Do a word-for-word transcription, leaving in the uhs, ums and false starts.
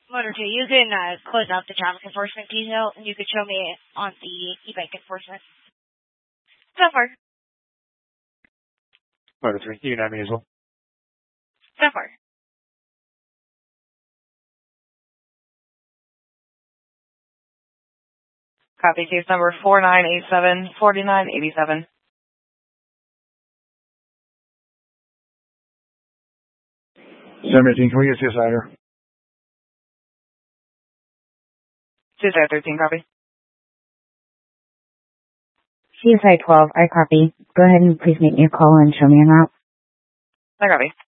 Motor two, you can uh, close out the traffic enforcement detail, and you could show me on the e-bike enforcement. So far. Motor three, you can have me as well. So far. Copy case number four nine eight seven, four nine eight seven. seventeen, can we get C S I here? C S I thirteen, copy. C S I twelve, I copy. Go ahead and please make me a call and show me a route. I copy.